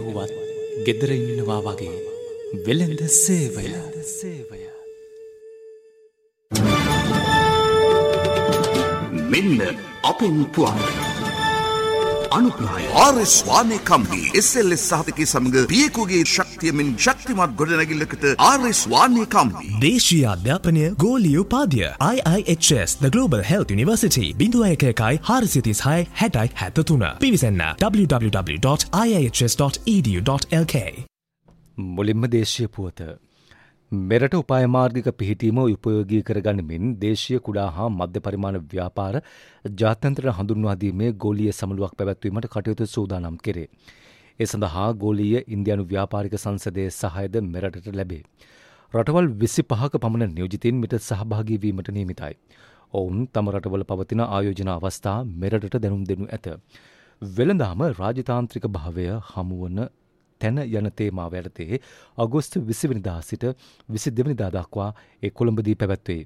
වුවත් ගෙදර ඉන්නවා වගේ වෙළඳ සේවය. මෙන්න අපෙන් පුවත් අනුප්‍රාය ආර්.එස්. වානේ කම්පනි SLS සහතිකයේ සමග පියෙකුගේ ශක්තියමින් ශක්තිමත් ගොඩනැගිල්ලකට ආර්.එස්. වානේ කම්පනි දේශීය අධ්‍යාපනය ගෝලීය උපාධිය IIHS The Global Health University 01166063 පිවිසන්න www.iihs.edu.lk. මුලින්ම දේශීය පුවත මෙරට උපාය මාර්ගික පිහිටීම උපයෝගී කරගනිමින් දේශීය කුඩා හා මධ්‍ය පරිමාණ ව්‍යාපාර ජාත්‍යන්තර හඳුන්වා දීමේ ගෝලීය සමුළුවක් පැවැත්වීමට කටයුතු සූදානම් කෙරේ. ඒ සඳහා ගෝලීය ඉන්දියානු ව්‍යාපාරික සංසදයේ සහායද මෙරටට ලැබේ. රටවල් 25ක පමණ නියෝජිතයින් මෙට සහභාගී වීමට නියමිතයි. ඔවුන් තම රටවල පවතින ආයෝජන අවස්ථා මෙරටට දැනුම් දෙනු ඇත. වෙළඳාම රාජතාන්ත්‍රික භාවය හමුවන තැන යන තේමාව යටතේ අගෝස්තු 20 වෙනිදා සිට 22 වෙනිදා දක්වා ඒ කොළඹදී පැවැත්වේ.